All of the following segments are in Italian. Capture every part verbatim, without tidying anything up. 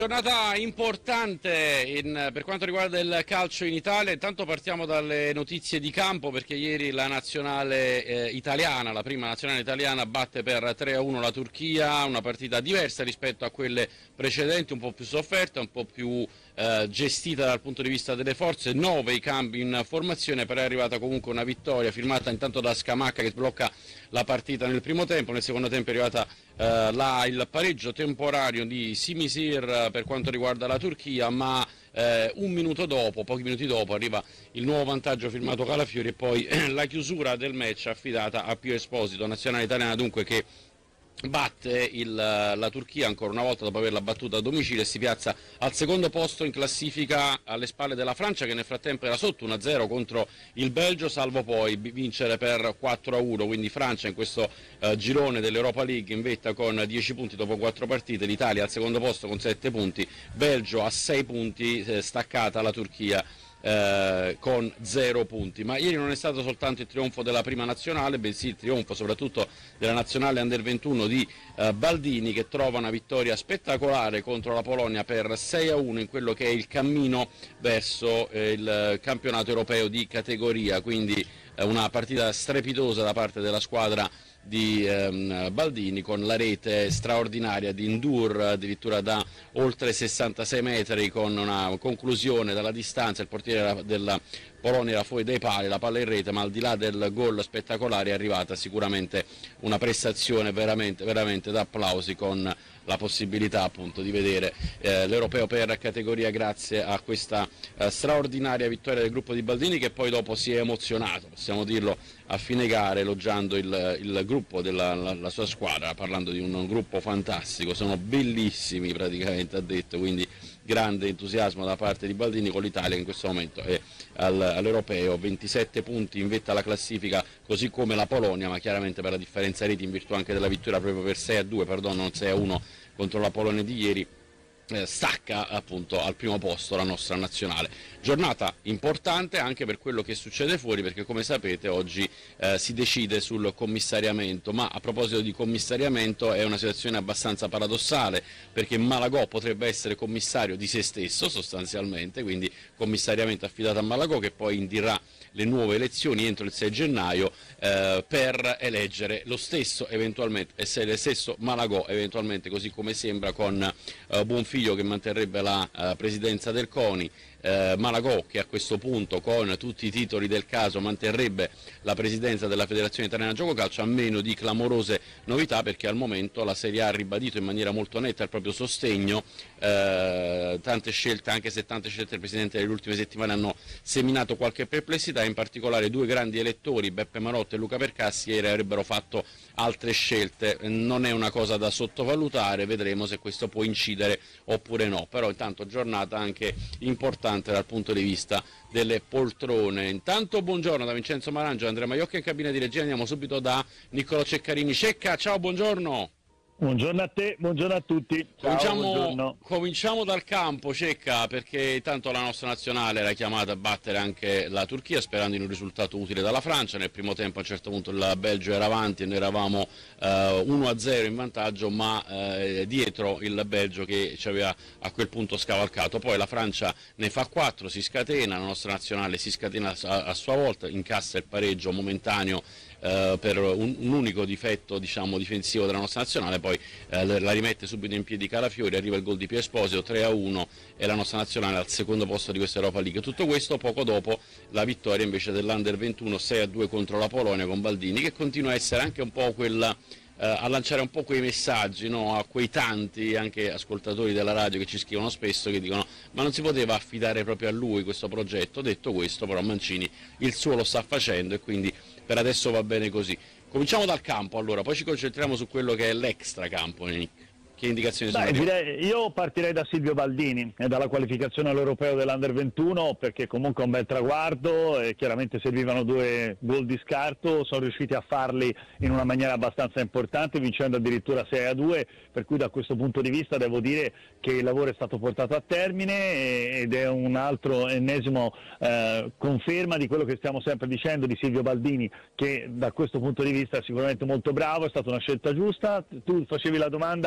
Giornata importante in, per quanto riguarda il calcio in Italia. Intanto partiamo dalle notizie di campo, perché ieri la nazionale eh, italiana, la prima nazionale italiana, batte per tre a uno la Turchia, una partita diversa rispetto a quelle precedenti, un po' più sofferta, un po' più eh, gestita dal punto di vista delle forze, nove i cambi in formazione, però è arrivata comunque una vittoria firmata intanto da Scamacca che sblocca la partita nel primo tempo. Nel secondo tempo è arrivata eh, la, il pareggio temporaneo di Simisir per quanto riguarda la Turchia, ma eh, un minuto dopo, pochi minuti dopo, arriva il nuovo vantaggio firmato Calafiori e poi la chiusura del match affidata a Pio Esposito. Nazionale italiana dunque che batte il, la Turchia ancora una volta dopo averla battuta a domicilio e si piazza al secondo posto in classifica alle spalle della Francia, che nel frattempo era sotto uno a zero contro il Belgio, salvo poi vincere per quattro a uno, quindi Francia in questo eh, girone dell'Europa League in vetta con dieci punti dopo quattro partite, l'Italia al secondo posto con sette punti, Belgio a sei punti, eh, staccata la Turchia Eh, con zero punti. Ma ieri non è stato soltanto il trionfo della prima nazionale, bensì il trionfo soprattutto della nazionale under ventuno di eh, Baldini, che trova una vittoria spettacolare contro la Polonia per sei a uno in quello che è il cammino verso eh, il campionato europeo di categoria, quindi eh, una partita strepitosa da parte della squadra di ehm, Baldini, con la rete straordinaria di Ndur addirittura da oltre sessantasei metri, con una conclusione dalla distanza. Il portiere della Polonia era fuori dai pali, la palla in rete, ma al di là del gol spettacolare è arrivata sicuramente una prestazione veramente, veramente da applausi, con la possibilità appunto di vedere eh, l'europeo per categoria grazie a questa eh, straordinaria vittoria del gruppo di Baldini, che poi dopo si è emozionato, possiamo dirlo, a fine gara, elogiando il, il gruppo della la, la sua squadra, parlando di un, un gruppo fantastico, sono bellissimi praticamente, ha detto, quindi grande entusiasmo da parte di Baldini, con l'Italia che in questo momento è al, all'europeo, ventisette punti in vetta alla classifica, così come la Polonia, ma chiaramente per la differenza reti, in virtù anche della vittoria proprio per sei a due, perdono, non sei a uno contro la Polonia di ieri, eh, stacca appunto al primo posto la nostra nazionale. Giornata importante anche per quello che succede fuori, perché come sapete oggi eh, si decide sul commissariamento, ma a proposito di commissariamento è una situazione abbastanza paradossale, perché Malagò potrebbe essere commissario di se stesso sostanzialmente, quindi commissariamento affidato a Malagò, che poi indirà le nuove elezioni entro il sei gennaio eh, per eleggere lo stesso eventualmente, essere lo stesso Malagò eventualmente, così come sembra, con eh, Buonfiglio che manterrebbe la eh, presidenza del CONI, eh, Malagò che a questo punto con tutti i titoli del caso manterrebbe la presidenza della Federazione Italiana Gioco Calcio, a meno di clamorose novità, perché al momento la Serie A ha ribadito in maniera molto netta il proprio sostegno, eh, tante scelte, anche se tante scelte del Presidente nelle ultime settimane hanno seminato qualche perplessità, in particolare due grandi elettori, Beppe Marotta e Luca Percassi, ieri avrebbero fatto altre scelte. Non è una cosa da sottovalutare, vedremo se questo può incidere oppure no, però intanto giornata anche importante dal punto di vista delle poltrone. Intanto buongiorno da Vincenzo Marangio e Andrea Maiocca in cabina di regia, andiamo subito da Niccolò Ceccarini. Cecca, ciao, buongiorno. Buongiorno a te, buongiorno a tutti. Ciao, cominciamo, buongiorno. cominciamo dal campo, Cecca, perché intanto la nostra nazionale era chiamata a battere anche la Turchia, sperando in un risultato utile dalla Francia. Nel primo tempo a un certo punto il Belgio era avanti e noi eravamo eh, uno a zero in vantaggio, ma eh, dietro il Belgio che ci aveva a quel punto scavalcato. Poi la Francia ne fa quattro, si scatena, la nostra nazionale si scatena a, a sua volta, incassa il pareggio momentaneo Uh, per un, un unico difetto, diciamo, difensivo della nostra nazionale, poi uh, la rimette subito in piedi Calafiori, arriva il gol di Pio Esposito, tre a uno, e la nostra nazionale al secondo posto di questa Europa League. Tutto questo poco dopo la vittoria invece dell'Under ventuno sei a due contro la Polonia, con Baldini che continua a essere anche un po' quella Uh, a lanciare un po' quei messaggi, no? A quei tanti anche ascoltatori della radio che ci scrivono spesso, che dicono ma non si poteva affidare proprio a lui questo progetto. Detto questo, però, Mancini il suo lo sta facendo e quindi per adesso va bene così. Cominciamo dal campo allora, poi ci concentriamo su quello che è l'extracampo. Nick. Che indicazioni sono? Beh, direi, io partirei da Silvio Baldini e dalla qualificazione all'Europeo dell'Under ventuno, perché comunque è un bel traguardo e chiaramente servivano due gol di scarto, sono riusciti a farli in una maniera abbastanza importante, vincendo addirittura sei a due, per cui da questo punto di vista devo dire che il lavoro è stato portato a termine ed è un altro ennesimo eh, conferma di quello che stiamo sempre dicendo di Silvio Baldini, che da questo punto di vista è sicuramente molto bravo, è stata una scelta giusta. Tu facevi la domanda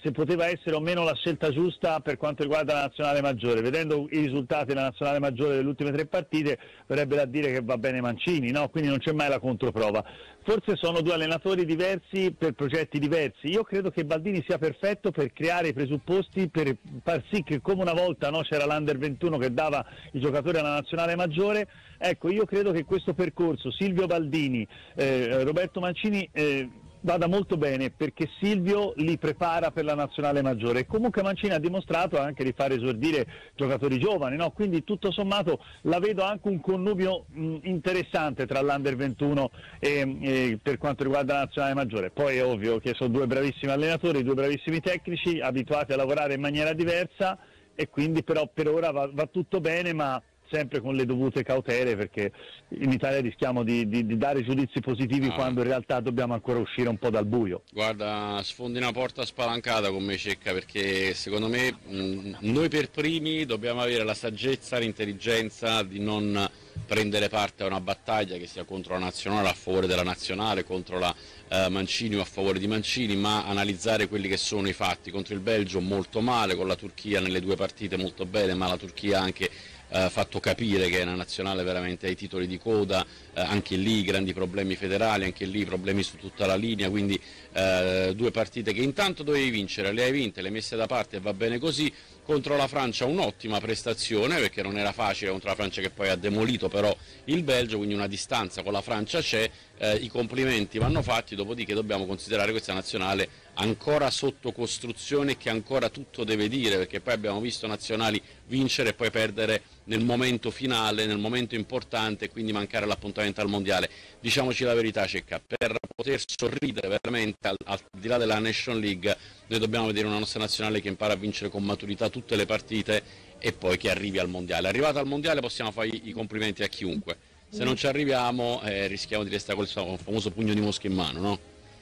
se poteva essere o meno la scelta giusta per quanto riguarda la nazionale maggiore. Vedendo i risultati della nazionale maggiore delle ultime tre partite, verrebbe da dire che va bene Mancini, no? Quindi non c'è mai la controprova. Forse sono due allenatori diversi per progetti diversi. Io credo che Baldini sia perfetto per creare i presupposti per far sì che, come una volta, no, c'era l'Under ventuno che dava i giocatori alla nazionale maggiore, ecco, io credo che questo percorso Silvio Baldini, eh, Roberto Mancini, eh, vada molto bene, perché Silvio li prepara per la nazionale maggiore e comunque Mancini ha dimostrato anche di fare esordire giocatori giovani, no? Quindi tutto sommato la vedo anche un connubio mh, interessante tra l'Under ventuno e, e per quanto riguarda la nazionale maggiore. Poi è ovvio che sono due bravissimi allenatori, due bravissimi tecnici abituati a lavorare in maniera diversa, e quindi però per ora va, va tutto bene, ma sempre con le dovute cautele, perché in Italia rischiamo di, di, di dare giudizi positivi ah. quando in realtà dobbiamo ancora uscire un po' dal buio. Guarda, sfondi una porta spalancata con me, Cecca, perché secondo me mh, noi per primi dobbiamo avere la saggezza, l'intelligenza di non prendere parte a una battaglia che sia contro la nazionale, a favore della nazionale, contro la eh, Mancini o a favore di Mancini, ma analizzare quelli che sono i fatti. Contro il Belgio molto male, con la Turchia nelle due partite molto bene, ma la Turchia anche Uh, fatto capire che è una nazionale veramente ai titoli di coda, uh, anche lì grandi problemi federali, anche lì problemi su tutta la linea, quindi uh, due partite che intanto dovevi vincere, le hai vinte, le hai messe da parte e va bene così. Contro la Francia un'ottima prestazione, perché non era facile contro la Francia che poi ha demolito però il Belgio, quindi una distanza con la Francia c'è, eh, i complimenti vanno fatti, dopodiché dobbiamo considerare questa nazionale ancora sotto costruzione, che ancora tutto deve dire, perché poi abbiamo visto nazionali vincere e poi perdere nel momento finale, nel momento importante, e quindi mancare l'appuntamento al mondiale. Diciamoci la verità, Cecca, per poter sorridere veramente al, al di là della Nation League, noi dobbiamo vedere una nostra nazionale che impara a vincere con maturità tutte le partite e poi che arrivi al mondiale. Arrivato al mondiale possiamo fare i, i complimenti a chiunque, se non ci arriviamo eh, rischiamo di restare col famoso pugno di mosca in mano, no?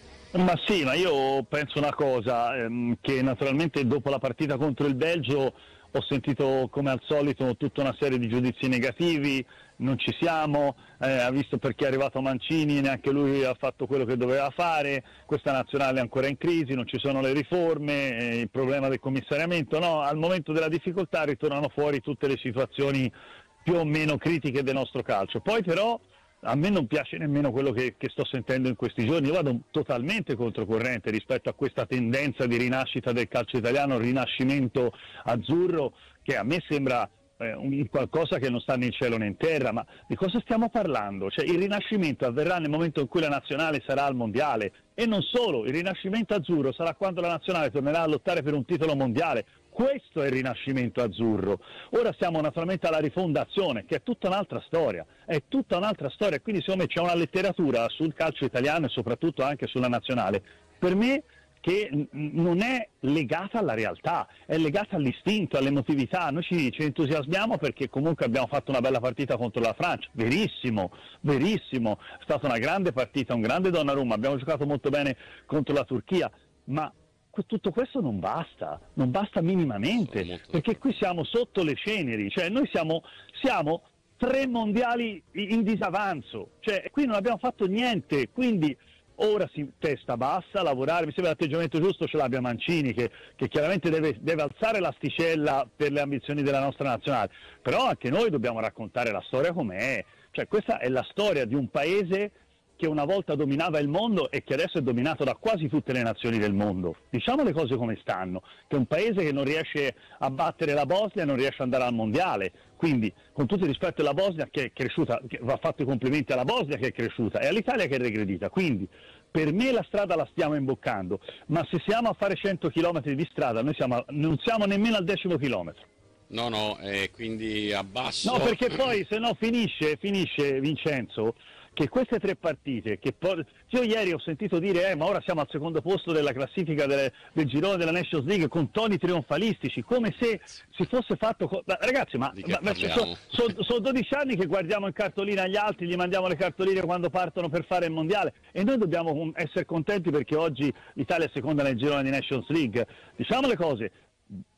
Ma sì, ma io penso una cosa, ehm, che naturalmente dopo la partita contro il Belgio ho sentito come al solito tutta una serie di giudizi negativi, non ci siamo, eh, ha visto perché è arrivato Mancini, neanche lui ha fatto quello che doveva fare, questa nazionale è ancora in crisi, non ci sono le riforme, eh, il problema del commissariamento, no, al momento della difficoltà ritornano fuori tutte le situazioni più o meno critiche del nostro calcio. Poi però a me non piace nemmeno quello che, che sto sentendo in questi giorni, io vado totalmente controcorrente rispetto a questa tendenza di rinascita del calcio italiano, rinascimento azzurro, che a me sembra eh, un qualcosa che non sta né in cielo né in terra. Ma di cosa stiamo parlando? Cioè, il rinascimento avverrà nel momento in cui la nazionale sarà al mondiale, e non solo, il rinascimento azzurro sarà quando la nazionale tornerà a lottare per un titolo mondiale. Questo è il rinascimento azzurro. Ora siamo naturalmente alla rifondazione, che è tutta un'altra storia, è tutta un'altra storia, quindi secondo me c'è una letteratura sul calcio italiano e soprattutto anche sulla nazionale, per me, che n- non è legata alla realtà, è legata all'istinto, all'emotività. Noi ci, ci entusiasmiamo perché comunque abbiamo fatto una bella partita contro la Francia, verissimo, verissimo, è stata una grande partita, un grande Donnarumma, abbiamo giocato molto bene contro la Turchia, ma tutto questo non basta, non basta minimamente, perché qui siamo sotto le ceneri, cioè noi siamo, siamo tre mondiali in disavanzo, cioè qui non abbiamo fatto niente, quindi ora si testa bassa, lavorare, mi sembra l'atteggiamento giusto ce l'abbia Mancini, che, che chiaramente deve, deve alzare l'asticella per le ambizioni della nostra nazionale, però anche noi dobbiamo raccontare la storia com'è, cioè questa è la storia di un paese che una volta dominava il mondo e che adesso è dominato da quasi tutte le nazioni del mondo. Diciamo le cose come stanno, che è un paese che non riesce a battere la Bosnia e non riesce ad andare al mondiale, quindi con tutto il rispetto alla Bosnia, che è cresciuta, che va fatto i complimenti alla Bosnia che è cresciuta e all'Italia che è regredita, quindi per me la strada la stiamo imboccando, ma se siamo a fare cento chilometri di strada noi siamo, non siamo nemmeno al decimo chilometro. No, no, eh, quindi abbasso... No, perché poi se no finisce, finisce Vincenzo, che queste tre partite, che poi, io ieri ho sentito dire eh, ma ora siamo al secondo posto della classifica delle, del girone della Nations League con toni trionfalistici, come se si fosse fatto... Co- ma, ragazzi, ma, ma sono so, so dodici anni che guardiamo in cartolina agli altri, gli mandiamo le cartoline quando partono per fare il mondiale, e noi dobbiamo essere contenti perché oggi l'Italia è seconda nel girone di Nations League. Diciamo le cose,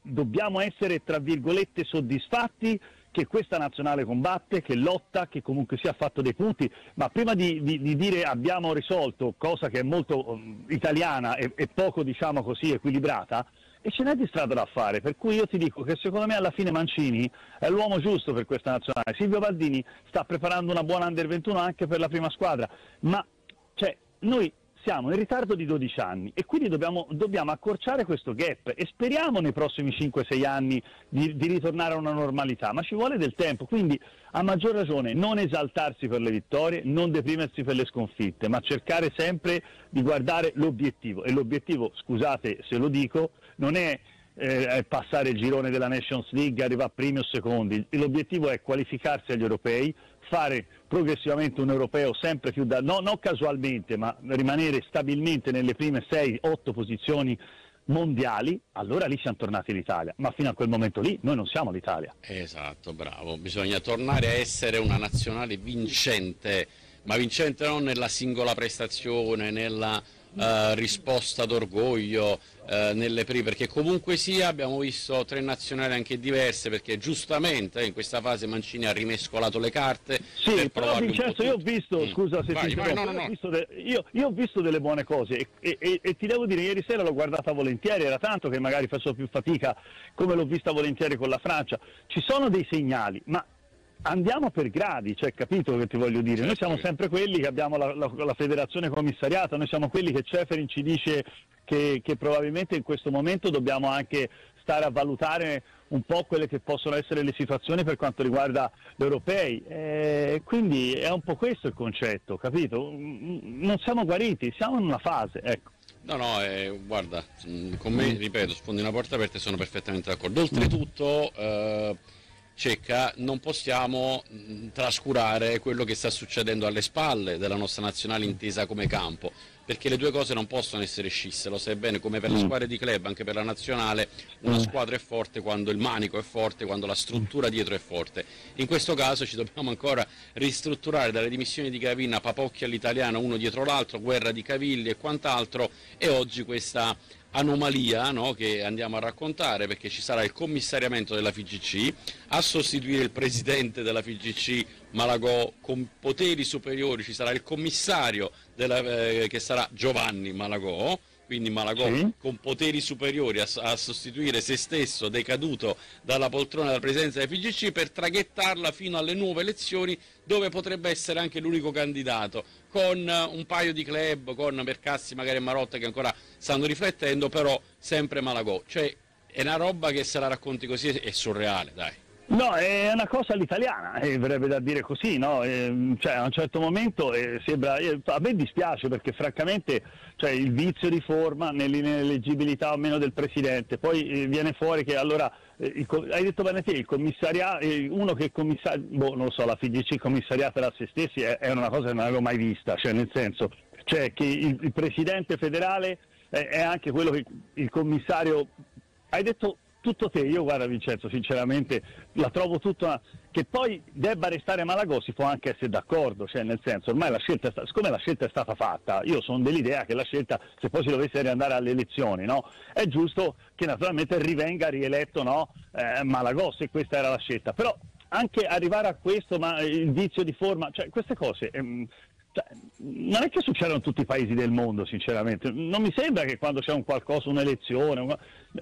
dobbiamo essere tra virgolette soddisfatti che questa nazionale combatte, che lotta, che comunque sia fatto dei punti, ma prima di, di, di dire abbiamo risolto, cosa che è molto um, italiana e, e poco, diciamo così, equilibrata, e ce n'è di strada da fare, per cui io ti dico che secondo me alla fine Mancini è l'uomo giusto per questa nazionale. Silvio Baldini sta preparando una buona under ventuno anche per la prima squadra, ma cioè, noi siamo in ritardo di dodici anni e quindi dobbiamo, dobbiamo accorciare questo gap e speriamo nei prossimi cinque sei anni di, di ritornare a una normalità, ma ci vuole del tempo, quindi a maggior ragione non esaltarsi per le vittorie, non deprimersi per le sconfitte, ma cercare sempre di guardare l'obiettivo, e l'obiettivo, scusate se lo dico, non è eh, passare il girone della Nations League, arrivare primi o secondi, l'obiettivo è qualificarsi agli europei, fare progressivamente un europeo sempre più da, no, non casualmente, ma rimanere stabilmente nelle prime sei otto posizioni mondiali, allora lì siamo tornati l'Italia, ma fino a quel momento lì noi non siamo l'Italia. Esatto, bravo, bisogna tornare a essere una nazionale vincente, ma vincente non nella singola prestazione, nella Uh, risposta d'orgoglio uh, nelle prime, perché comunque sia abbiamo visto tre nazionali anche diverse, perché giustamente eh, in questa fase Mancini ha rimescolato le carte. Sì, per però Vincenzo io ho visto, mm. scusa se vai, ti vai, interrompo, no, no, no. Io, ho visto de- io, io ho visto delle buone cose e, e, e, e ti devo dire, ieri sera l'ho guardata volentieri, era tanto che magari facevo più fatica come l'ho vista volentieri con la Francia, ci sono dei segnali, ma andiamo per gradi, cioè capito che ti voglio dire, noi siamo sempre quelli che abbiamo la, la, la federazione commissariata, noi siamo quelli che Ceferin ci dice che, che probabilmente in questo momento dobbiamo anche stare a valutare un po' quelle che possono essere le situazioni per quanto riguarda gli europei, e quindi è un po' questo il concetto, capito? Non siamo guariti, siamo in una fase, ecco. No, no, eh, guarda, con me, ripeto, sfondi una porta aperta e sono perfettamente d'accordo. Oltretutto, eh, Cecca, non possiamo mh, trascurare quello che sta succedendo alle spalle della nostra nazionale intesa come campo, perché le due cose non possono essere scisse, lo sai bene, come per le squadre di club, anche per la nazionale, una squadra è forte quando il manico è forte, quando la struttura dietro è forte. In questo caso ci dobbiamo ancora ristrutturare dalle dimissioni di Gravina, Papocchi all'italiano, uno dietro l'altro, guerra di cavilli e quant'altro, e oggi questa anomalia, no, che andiamo a raccontare, perché ci sarà il commissariamento della F I G C, a sostituire il presidente della F I G C Malagò con poteri superiori ci sarà il commissario della, eh, che sarà Giovanni Malagò, quindi Malagò sì, con poteri superiori a, a sostituire se stesso decaduto dalla poltrona della presidenza della F I G C, per traghettarla fino alle nuove elezioni, dove potrebbe essere anche l'unico candidato, con un paio di club, con Percassi magari e Marotta che ancora stanno riflettendo, però sempre Malagò. Cioè è una roba che, se la racconti così, è surreale, dai. No, è una cosa all'italiana, eh, verrebbe da dire così, no? Eh, cioè, a un certo momento eh, sembra, eh, a me dispiace perché francamente, cioè, il vizio di forma nell'ineleggibilità o meno del presidente, poi eh, viene fuori che allora, eh, il, hai detto bene te, il commissariato, eh, uno che commissario, boh, non lo so, la F I G C commissariata da se stessi è, è una cosa che non avevo mai vista, cioè nel senso, cioè che il, il presidente federale è, è anche quello che il commissario, hai detto tutto te, io guarda Vincenzo, sinceramente la trovo tutta, che poi debba restare Malagò si può anche essere d'accordo, cioè nel senso ormai la scelta, è sta... siccome la scelta è stata fatta, io sono dell'idea che la scelta, se poi si dovesse riandare alle elezioni, no, è giusto che naturalmente rivenga rieletto, no, eh, Malagò, se questa era la scelta, però anche arrivare a questo, ma il vizio di forma, cioè queste cose... Ehm, Cioè, non è che succedono in tutti i paesi del mondo, sinceramente. Non mi sembra che quando c'è un qualcosa, un'elezione, un...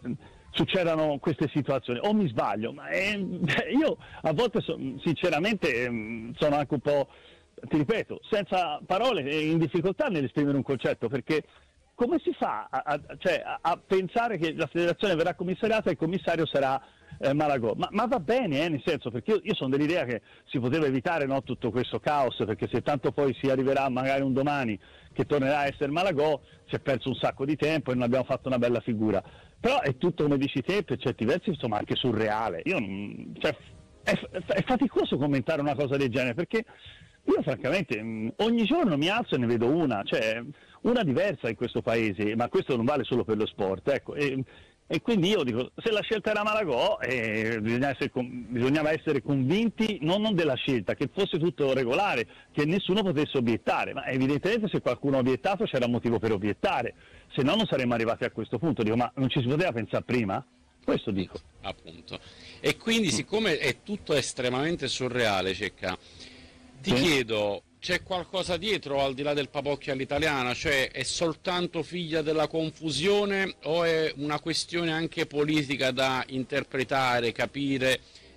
succedano queste situazioni. O mi sbaglio, ma è... io a volte so... sinceramente sono anche un po', ti ripeto, senza parole e in difficoltà nell'esprimere un concetto, perché come si fa a, a, cioè, a, a pensare che la federazione verrà commissariata e il commissario sarà eh, Malagò? Ma, ma va bene, eh, nel senso, perché io, io sono dell'idea che si poteva evitare, no, tutto questo caos, perché se tanto poi si arriverà magari un domani che tornerà a essere Malagò, si è perso un sacco di tempo e non abbiamo fatto una bella figura. Però è tutto, come dici te, per certi versi insomma anche surreale. Io non, cioè, è, è faticoso commentare una cosa del genere, perché io francamente ogni giorno mi alzo e ne vedo una, cioè una diversa in questo paese, ma questo non vale solo per lo sport, ecco. E, e quindi io dico, se la scelta era Malagò, eh, bisogna essere, bisognava essere convinti non, non della scelta, che fosse tutto regolare, che nessuno potesse obiettare, ma evidentemente se qualcuno ha obiettato c'era motivo per obiettare, se no non saremmo arrivati a questo punto. Dico, ma non ci si poteva pensare prima? Questo dico. Appunto. E quindi, siccome è tutto estremamente surreale, Cecca, ti Sì. chiedo, c'è qualcosa dietro al di là del papocchio all'italiana? Cioè, è soltanto figlia della confusione o è una questione anche politica da interpretare, capire